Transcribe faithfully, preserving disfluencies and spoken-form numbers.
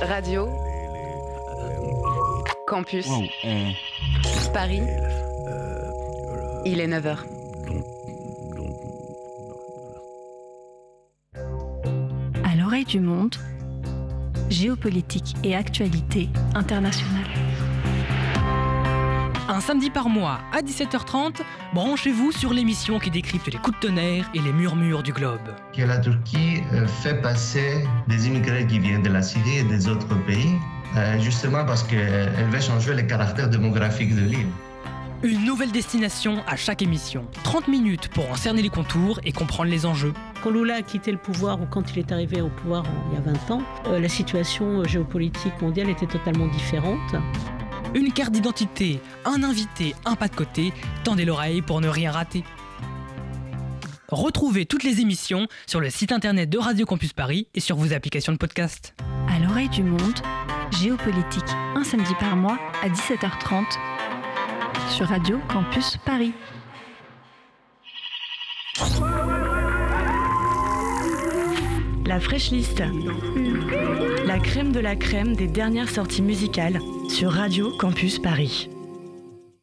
Radio Campus Wow, euh... Paris. Il est neuf heures. À l'oreille du monde, géopolitique et actualité internationale. Un samedi par mois à dix-sept heures trente, branchez-vous sur l'émission qui décrypte les coups de tonnerre et les murmures du globe. Que la Turquie fait passer des immigrés qui viennent de la Syrie et des autres pays, justement parce qu'elle veut changer le caractère démographique de l'île. Une nouvelle destination à chaque émission. trente minutes pour en cerner les contours et comprendre les enjeux. Quand Lula a quitté le pouvoir ou quand il est arrivé au pouvoir il y a vingt ans, euh, la situation géopolitique mondiale était totalement différente. Une carte d'identité, un invité, un pas de côté, tendez l'oreille pour ne rien rater. Retrouvez toutes les émissions sur le site internet de Radio Campus Paris et sur vos applications de podcast. À l'oreille du monde, géopolitique, un samedi par mois à dix-sept heures trente sur Radio Campus Paris. La Fresh List, la crème de la crème des dernières sorties musicales sur Radio Campus Paris.